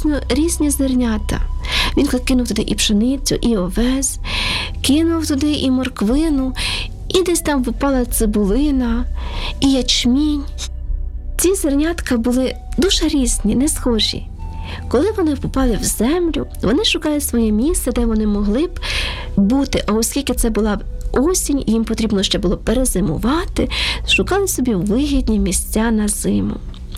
різні зернята. Він кинув туди і пшеницю, і овес, кинув туди і морквину, і десь там випала цибулина, і ячмінь. Ці зернятка були дуже різні, не схожі. Коли вони попали в землю, вони шукали своє місце, де вони могли б бути. А оскільки це була осінь, і їм потрібно ще було перезимувати, шукали собі вигідні місця на зиму.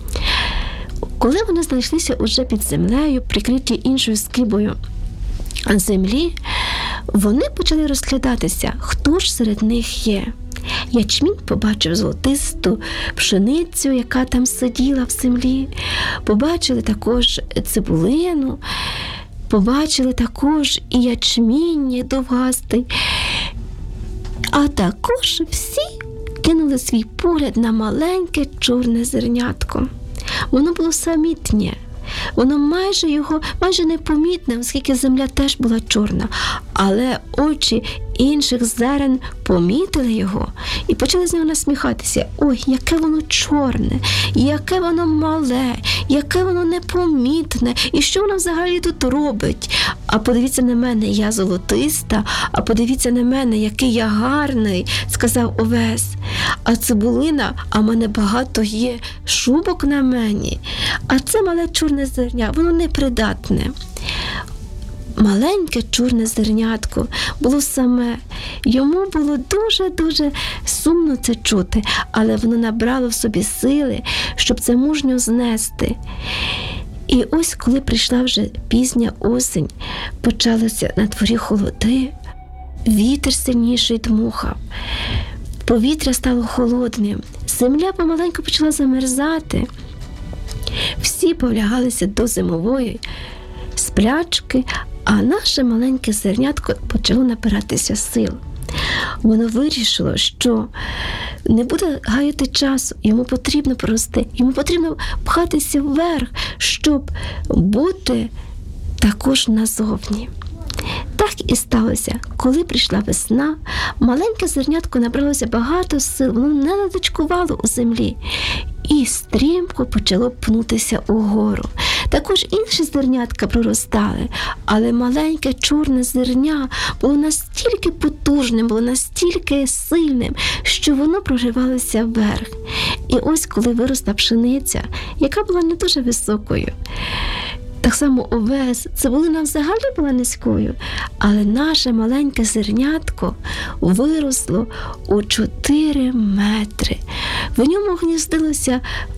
Коли вони знайшлися уже під землею, прикриті іншою скибою землі, вони почали розглядатися, хто ж серед них є. Ячмінь побачив золотисту пшеницю, яка там сиділа в землі. Побачили також цибулину, побачили також і ячмінь довгастий. А також всі кинули свій погляд на маленьке чорне зернятко. Воно було самітнє. Воно майже непомітне, оскільки земля теж була чорна. Але очі інших зерен помітили його і почали з нього насміхатися. Ой, яке воно чорне, яке воно мале, яке воно непомітне, і що воно взагалі тут робить? А подивіться на мене, я золотиста, а подивіться на мене, який я гарний, сказав овес. А цибулина, а мене багато є шубок на мені. А це мале чорне зерня, воно непридатне. Маленьке чорне зернятко було саме. Йому було дуже-дуже сумно це чути, але воно набрало в собі сили, щоб це мужньо знести. І ось, коли прийшла вже пізня осінь, почалося на дворі холоди, вітер сильніший дмухав, повітря стало холодним, земля помаленьку почала замерзати. Всі повлягалися до зимової сплячки, а наше маленьке зернятко почало набиратися сил. Воно вирішило, що не буде гаяти часу, йому потрібно порости, йому потрібно пхатися вверх, щоб бути також назовні. Так і сталося. Коли прийшла весна, маленьке зернятко набралося багато сил, воно не ладочкувало у землі і стрімко почало пнутися угору. Також інші зернятка проростали, але маленьке чорне зерня було настільки потужним, було настільки сильним, що воно проривалося вверх. І ось коли виросла пшениця, яка була не дуже високою, так само овес, цибулина взагалі була низькою, але наше маленьке зернятко виросло у 4 метри. В ньому гніздилися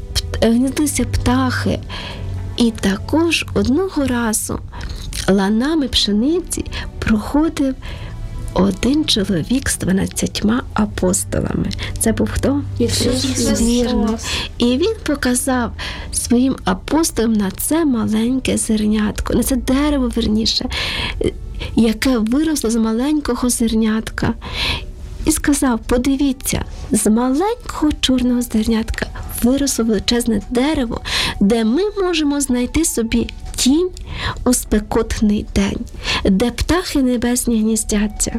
птахи. І також одного разу ланами пшениці проходив один чоловік з 12 апостолами. Це був хто? Ісус. Вірно. І він показав своїм апостолам на це маленьке зернятко, на це дерево, вірніше, яке виросло з маленького зернятка. І сказав: подивіться, з маленького чорного зернятка виросло величезне дерево, де ми можемо знайти собі тінь у спекотний день, де птахи небесні гніздяться.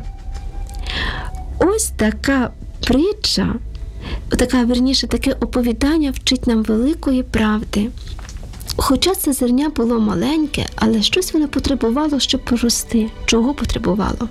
Ось така притча, таке оповідання вчить нам великої правди. Хоча це зерня було маленьке, але щось воно потребувало, щоб порости. Чого потребувало?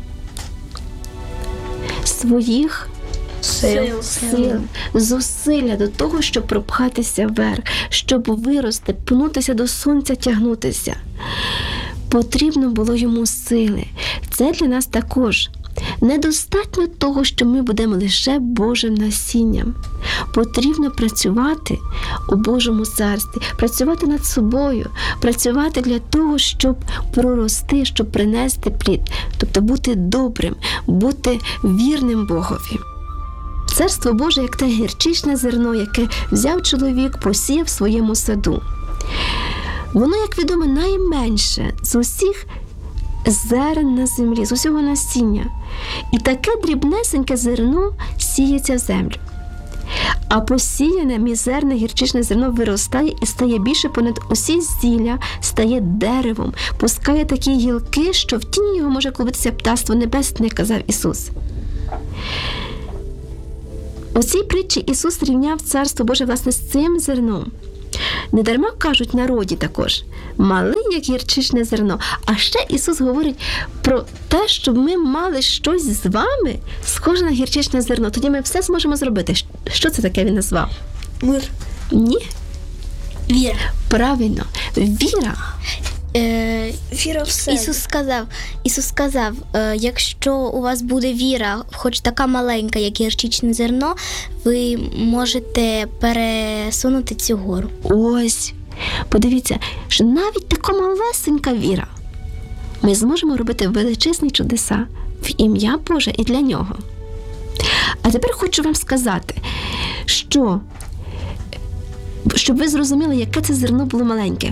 Своїх сил, зусилля до того, щоб пропхатися вверх, щоб вирости, пнутися до сонця, тягнутися. Потрібно було йому сили. Це для нас також. Недостатньо того, що ми будемо лише Божим насінням. Потрібно працювати у Божому царстві, працювати над собою, працювати для того, щоб прорости, щоб принести плід, тобто бути добрим, бути вірним Богові. Царство Боже, як те гірчичне зерно, яке взяв чоловік, посіяв в своєму саду. Воно, як відомо, найменше з усіх зерен на землі, з усього насіння. І таке дрібнесеньке зерно сіється в землю. А посіяне мізерне гірчичне зерно виростає і стає більше понад усі зілля, стає деревом, пускає такі гілки, що в тіні його може клубитися птаство небесне, казав Ісус. У цій притчі Ісус рівняв Царство Боже, власне, з цим зерном. Недарма кажуть в народі також, малий, як гірчичне зерно. А ще Ісус говорить про те, щоб ми мали щось з вами, схоже на гірчичне зерно. Тоді ми все зможемо зробити. Що це таке він назвав? Мир. Ні? Віра. Правильно. Віра. Віра в себе. Ісус сказав, якщо у вас буде віра, хоч така маленька, як гірчичне зерно, ви можете пересунути цю гору. Ось. Подивіться, що навіть така малесенька віра. Ми зможемо робити величезні чудеса в ім'я Боже і для Нього. А тепер хочу вам сказати, щоб ви зрозуміли, яке це зерно було маленьке.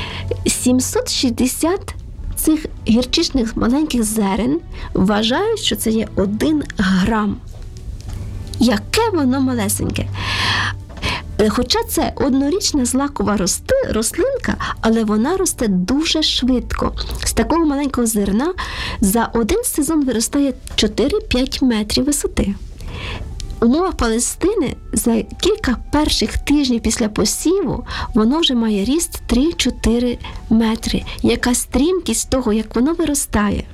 760 цих гірчичних маленьких зерен вважають, що це є 1 грам. Яке воно малесеньке. Хоча це однорічна злакова рослинка, але вона росте дуже швидко. З такого маленького зерна за 1 сезон виростає 4-5 метрів висоти. У умовах Палестини за кілька перших тижнів після посіву воно вже має ріст 3-4 метри. Яка стрімкість того, як воно виростає.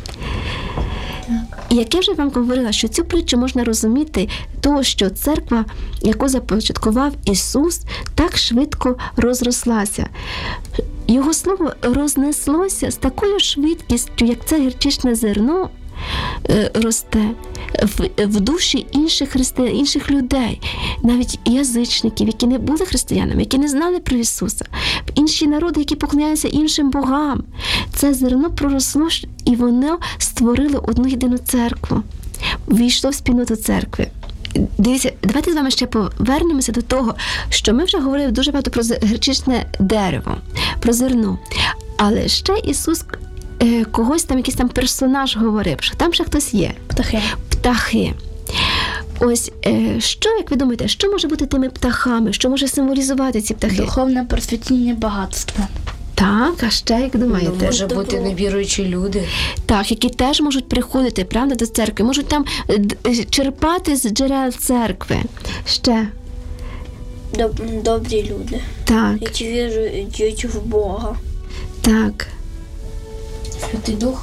І як я вже вам говорила, що цю притчу можна розуміти того, що церква, яку започаткував Ісус, так швидко розрослася. Його слово рознеслося з такою швидкістю, як це гірчичне зерно росте в душі інших людей, навіть язичників, які не були християнами, які не знали про Ісуса, інші народи, які поклоняються іншим богам. Це зерно проросло, і воно створило одну єдину церкву, війшло в спільноту церкви. Дивіться, давайте з вами ще повернемося до того, що ми вже говорили дуже багато про гірчичне дерево, про зерно. Але ще Ісус когось там, якийсь там персонаж говорив, що там ще хтось є. Птахи. Ось, що, як ви думаєте, що може бути тими птахами? Що може символізувати ці птахи? Духовне просвітлення багатства. Так, а ще, як думаєте? Може бути невіруючі люди. Так, які теж можуть приходити, правда, до церкви, можуть там черпати з джерел церкви. Ще. Добрі люди. Так. Які вірують в Бога. Так. Святий Дух?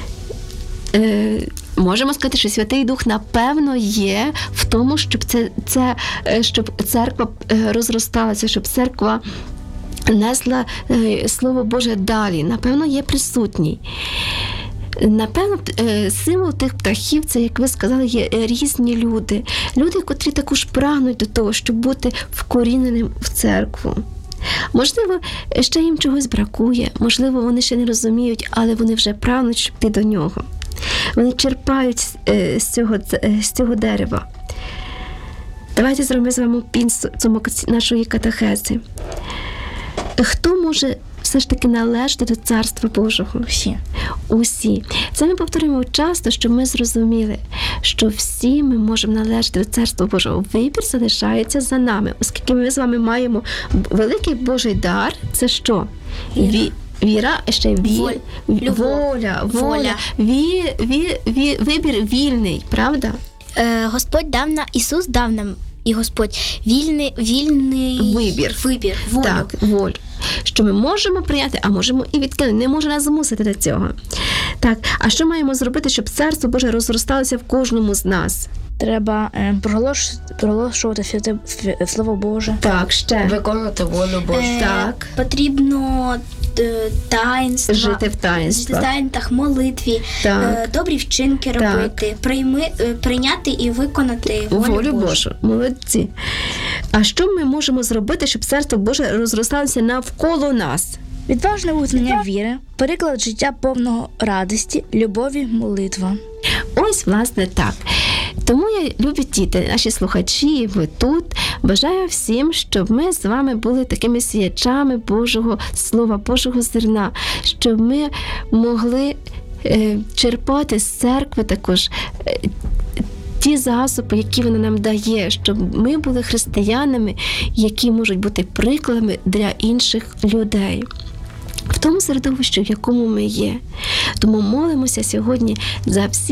Можемо сказати, що Святий Дух, напевно, є в тому, щоб щоб церква розросталася, щоб церква несла Слово Боже далі. Напевно, є присутній. Напевно, символ тих птахів, це, як ви сказали, є різні люди. Люди, котрі також прагнуть до того, щоб бути вкоріненим в церкву. Можливо, ще їм чогось бракує, можливо, вони ще не розуміють, але вони вже прагнуть, щоб йти до нього. Вони черпають з цього дерева. Давайте зробимо з вами підсумок нашої катехези. Хто може все ж таки належати до Царства Божого? Усі. Це ми повторюємо часто, щоб ми зрозуміли, що всі ми можемо належати до Царства Божого. Вибір залишається за нами, оскільки ми з вами маємо великий Божий дар. Це що? Віра, ще воля. Вибір вільний, правда? Ісус дав нам, і Господь, вільний вибір, волю. Так, волю. Що ми можемо прийняти, а можемо і відкинути. Не може нас змусити до цього. Так, а що маємо зробити, щоб Царство Боже розросталося в кожному з нас? Треба проголошувати Слово Боже. Так, ще. Виконувати волю Божу. Так. Потрібно таїнства. Жити в таїнствах. В таїнствах, молитві, добрі вчинки робити, прийняти і виконати волю Божу. Молодці. А що ми можемо зробити, щоб Царство Боже розросталося навколо нас? Відважне визнання віри, переклад життя повного радості, любові, молитва. Ось, власне, так. Тому я, любі діти, наші слухачі, ви тут, бажаю всім, щоб ми з вами були такими сіячами Божого Слова, Божого зерна, щоб ми могли черпати з церкви також ті засоби, які вона нам дає, щоб ми були християнами, які можуть бути прикладами для інших людей. В тому середовищі, в якому ми є. Тому молимося сьогодні за всіх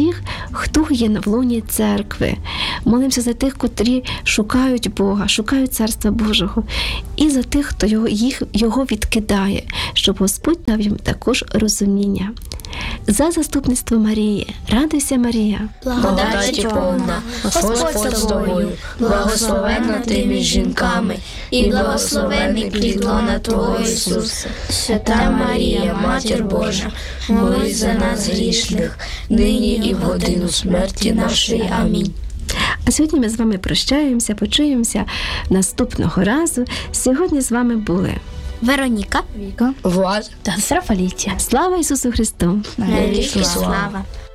хто є в лоні церкви. Молимося за тих, котрі шукають Бога, шукають Царства Божого. І за тих, хто його відкидає, щоб Господь дав їм також розуміння. За заступництво Марії. Радуйся, Марія. Благодаті повна, Господь з тобою, благословенна ти між жінками, і благословений плід лона Твого Ісус. Свята Марія, Матір Божа, молись за нас грішних, нині і в годину смерті нашої. Амінь. А сьогодні ми з вами прощаємося, почуємося наступного разу. Сьогодні з вами були Вероніка. Віка Влад. та Сарафаліття. Слава Ісусу Христу! Навіки слава. Слава.